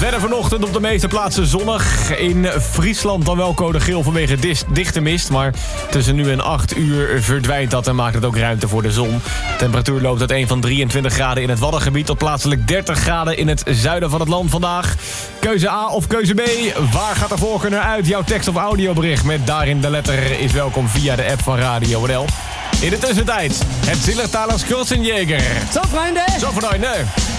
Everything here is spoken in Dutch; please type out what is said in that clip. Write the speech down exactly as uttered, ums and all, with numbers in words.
Verder vanochtend op de meeste plaatsen zonnig. In Friesland dan wel code geel vanwege dis- dichte mist. Maar tussen nu en acht uur verdwijnt dat en maakt het ook ruimte voor de zon. De temperatuur loopt uit een van drieëntwintig graden in het Waddengebied tot plaatselijk dertig graden in het zuiden van het land vandaag. Keuze A of keuze B. Waar gaat de voorkeur naar uit? Jouw tekst- of audiobericht met daarin de letter is welkom via de app van Radio N L. In de tussentijd, het Zillertalers Kurzenjäger. Zo, vrienden! Zo, vrienden!